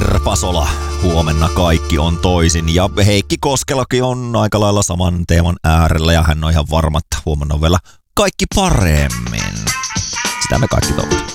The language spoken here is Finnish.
Peter Pasola. Huomenna kaikki on toisin. Ja Heikki Koskelakin on aika lailla saman teeman äärellä ja hän on ihan varma, että huomenna on vielä kaikki paremmin. Sitä me kaikki toivotaan.